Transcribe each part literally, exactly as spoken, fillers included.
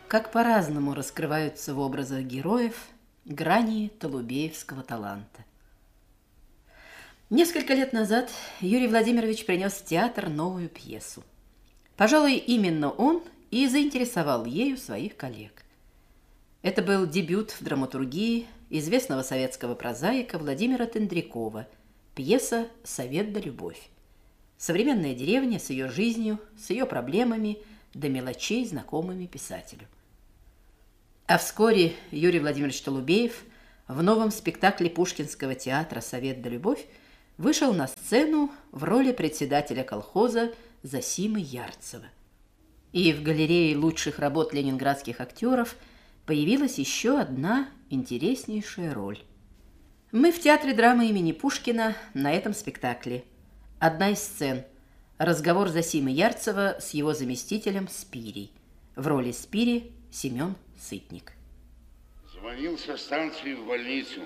Как по-разному раскрываются в образах героев грани толубеевского таланта. Несколько лет назад Юрий Владимирович принес в театр новую пьесу. Пожалуй, именно он и заинтересовал ею своих коллег. Это был дебют в драматургии известного советского прозаика Владимира Тендрякова, пьеса «Совет да любовь». Современная деревня с ее жизнью, с ее проблемами, до мелочей, знакомыми писателю. А вскоре Юрий Владимирович Толубеев в новом спектакле Пушкинского театра «Совет да любовь» вышел на сцену в роли председателя колхоза Зосимы Ярцева. И в галерее лучших работ ленинградских актеров появилась еще одна интереснейшая роль. Мы в театре драмы имени Пушкина на этом спектакле. Одна из сцен – разговор Зосимы Ярцева с его заместителем Спирей. В роли Спири Семен Сытник. Звонил со станции в больницу.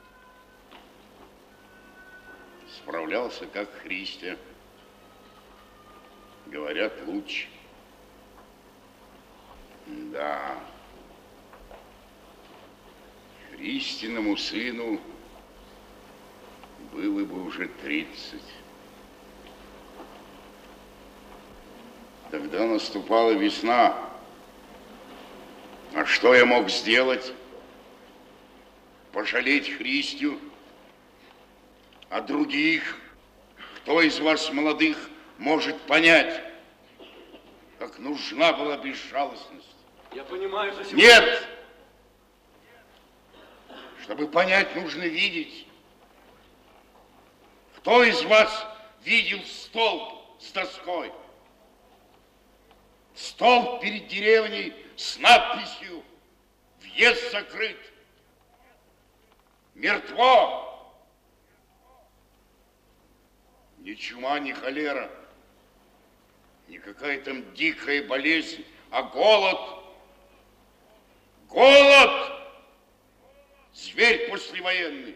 Справлялся как Христя. Говорят, лучше. Да. Христиному сыну было бы уже тридцать. Тогда наступала весна. А что я мог сделать? Пожалеть Христю? А других? Кто из вас, молодых, может понять, как нужна была безжалостность? Я понимаю, Зосим... Нет! Чтобы понять, нужно видеть. Кто из вас видел столб с доской? Столб перед деревней с надписью «Въезд закрыт». Мертво. Ни чума, ни холера, ни какая там дикая болезнь, а голод. Голод! Зверь послевоенный.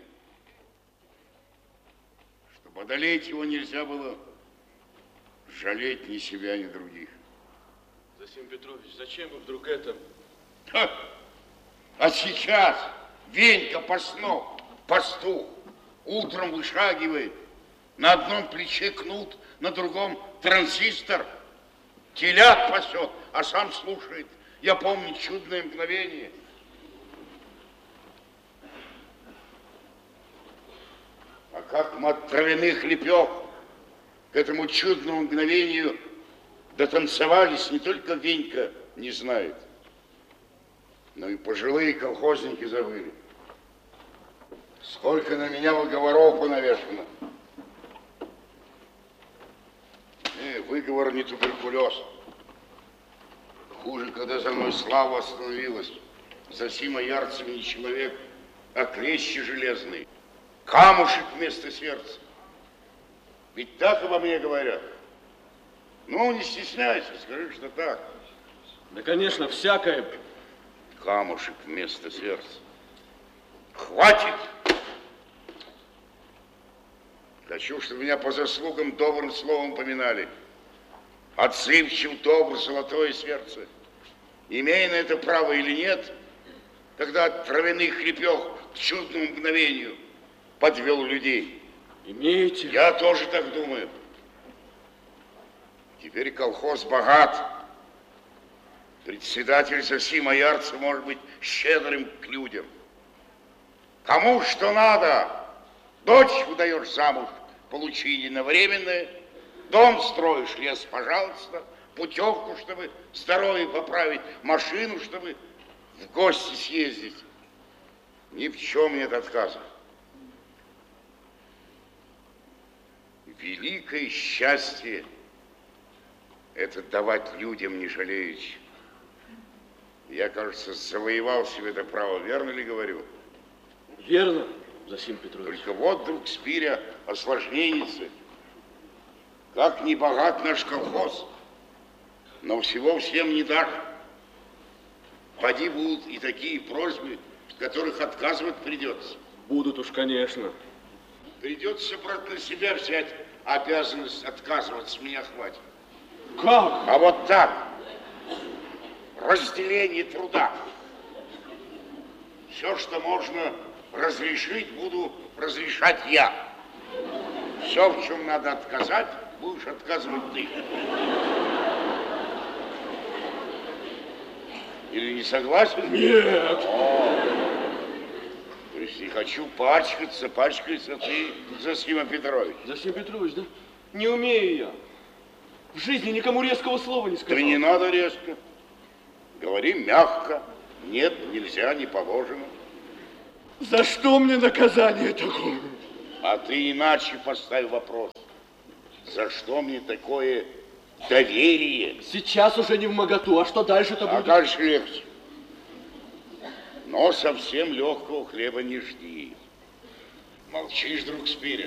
Чтобы одолеть его, нельзя было жалеть ни себя, ни других. Зосим Петрович, зачем вы вдруг это? Ха! А сейчас Венька по сну, посту, утром вышагивает, на одном плече кнут, на другом транзистор, телят пасет, а сам слушает. Я помню чудное мгновение. А как мы от травяных лепек к этому чудному мгновению дотанцевались, не только Венька не знает, но и пожилые колхозники забыли. Сколько на меня выговоров понавешено. Э, выговор не туберкулез. Хуже, когда за мной слава остановилась. Зосима Ярцева не человек, а клещи железные. Камушек вместо сердца. Ведь так обо мне говорят. Ну, не стесняйся, скажи, что так. Да, конечно, всякое. Камушек вместо сердца. Хватит! Хочу, чтобы меня по заслугам добрым словом поминали. Отзывчив, добр, золотое сердце. Имея на это право или нет, когда от травяных лепех к чудному мгновению подвел людей. Имеете? Я тоже так думаю. Теперь колхоз богат. Председатель Зосима Ярцева может быть щедрым к людям. Кому что надо. Дочь выдаешь замуж, получи единовременное. Дом строишь, лес, пожалуйста. Путевку, чтобы здоровье поправить. Машину, чтобы в гости съездить. Ни в чем нет отказа. Великое счастье – это давать людям не жалеючи. Я, кажется, завоевал себе это право. Верно ли говорю? Верно, Зосим Петрович. Только вот вдруг Спиря осложненится. Как не богат наш колхоз, но всего всем не дашь. Поди будут и такие просьбы, в которых отказывать придется. Будут уж, конечно. Придется, брат, на себя взять обязанность отказываться, меня хватит. Как? А вот так. разделение труда. Все, что можно разрешить, буду разрешать я. Все, в чем надо отказать, будешь отказывать ты. Или не согласен? Нет. О, то есть не хочу пачкаться, пачкается ты, Зосима Петрович. Зосим Петрович, да? Не умею я. В жизни никому резкого слова не сказал. Да не надо резко. Говори мягко. Нет, нельзя, не положено. За что мне наказание такое? А ты иначе поставь вопрос. За что мне такое доверие? Сейчас уже не вмоготу, а что дальше-то А будет? дальше легче. Но совсем легкого хлеба не жди. Молчишь, друг Спирин.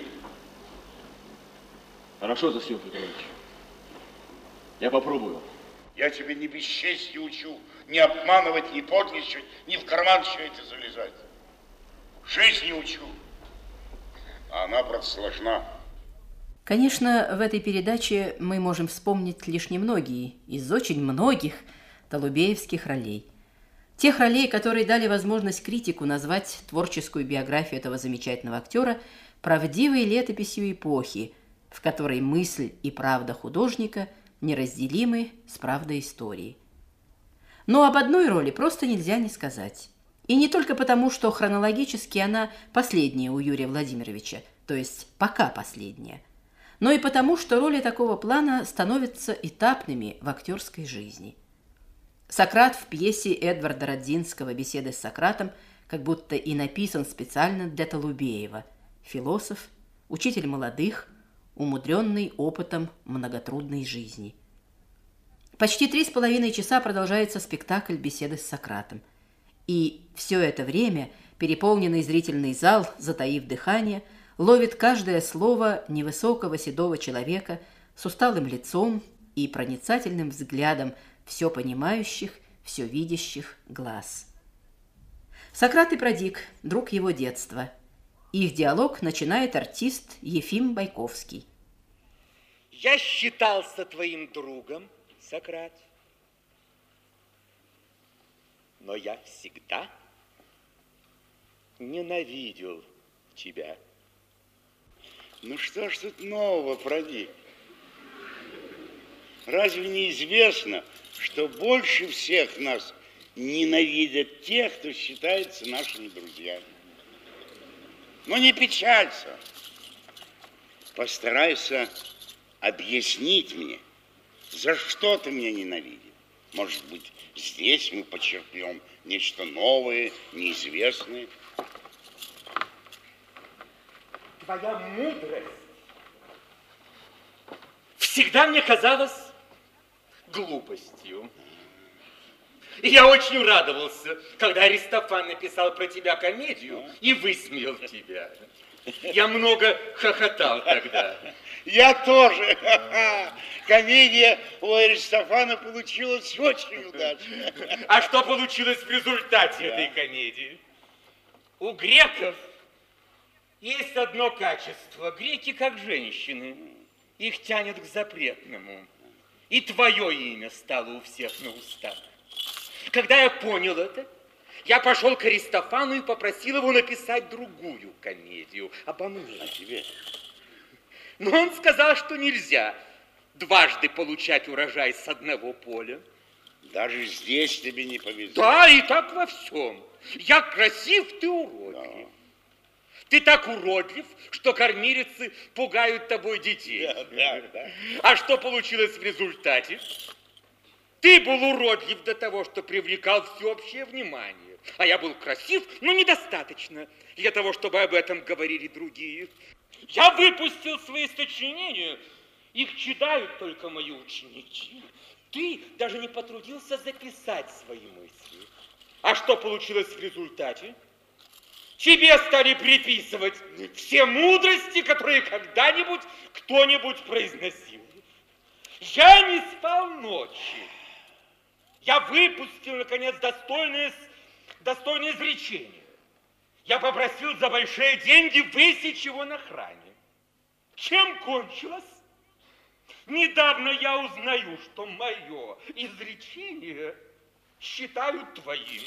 Хорошо, Зосим Петрович. Я попробую. Я тебе не бесчестью учу, не обманывать, не подлечить, не в карман все это залезать. Жизни учу. А она, брат, сложна. Конечно, в этой передаче мы можем вспомнить лишь немногие из очень многих толубеевских ролей. Тех ролей, которые дали возможность критику назвать творческую биографию этого замечательного актера правдивой летописью эпохи, в которой мысль и правда художника неразделимы с правдой истории. Но об одной роли просто нельзя не сказать. И не только потому, что хронологически она последняя у Юрия Владимировича, то есть пока последняя, но и потому, что роли такого плана становятся этапными в актерской жизни. Сократ в пьесе Эдварда Радзинского «Беседы с Сократом» как будто и написан специально для Толубеева, философ, учитель молодых, умудренный опытом многотрудной жизни. Почти три с половиной часа продолжается спектакль «Беседы с Сократом». И все это время переполненный зрительный зал, затаив дыхание, ловит каждое слово невысокого седого человека с усталым лицом и проницательным взглядом все понимающих, все видящих глаз. Сократ и Продик – друг его детства. Их диалог начинает артист Ефим Байковский. Я считался твоим другом, Сократ, но я всегда ненавидел тебя. Ну что ж тут нового, Продик? Разве не известно, что больше всех нас ненавидят те, кто считается нашими друзьями? Но не печалься. Постарайся объяснить мне, за что ты меня ненавидишь. Может быть, здесь мы почерпнем нечто новое, неизвестное. Твоя мудрость всегда мне казалась глупостью. И я очень радовался, когда Аристофан написал про тебя комедию и высмеял тебя. Я много хохотал тогда. Я тоже. Комедия у Аристофана получилась очень удачная. А что получилось в результате Да. этой комедии? У греков есть одно качество. Греки как женщины. Их тянет к запретному. И твое имя стало у всех на устах. Когда я понял это, я пошел к Аристофану и попросил его написать другую комедию обо мне. А тебе? Но он сказал, что нельзя дважды получать урожай с одного поля. Даже здесь тебе не повезло. Да, и так во всем. Я красив, ты уродлив. Да. Ты так уродлив, что кормилицы пугают тобой детей. Да, да, да. А что получилось в результате? Ты был уродлив до того, что привлекал всеобщее внимание. А я был красив, но недостаточно для того, чтобы об этом говорили другие. Я выпустил свои сочинения. Их читают только мои ученики. Ты даже не потрудился записать свои мысли. А что получилось в результате? Тебе стали приписывать все мудрости, которые когда-нибудь кто-нибудь произносил. Я не спал ночи. Я выпустил, наконец, достойное, достойное изречение. Я попросил за большие деньги высечь его на храме. Чем кончилось? Недавно я узнаю, что мое изречение считаю твоим.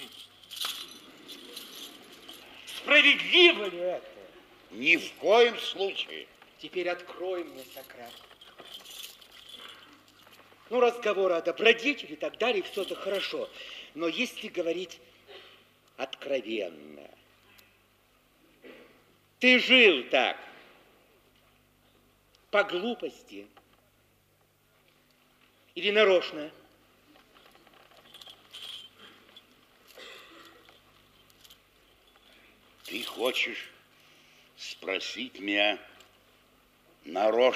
Справедливо ли это? Ни в коем случае. Теперь открой мне, Сократ. Ну, разговоры о добродетели и так далее, все это хорошо. Но если говорить откровенно, ты жил так, по глупости или нарочно? Ты хочешь спросить меня нарочно?